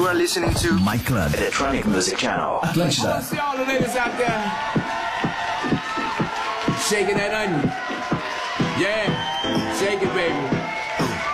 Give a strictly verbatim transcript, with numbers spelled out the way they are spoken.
You are listening to My Club Electronic Music Channel. Atlântida. I want to see all the ladies out there shaking that onion. Yeah, shake it, baby.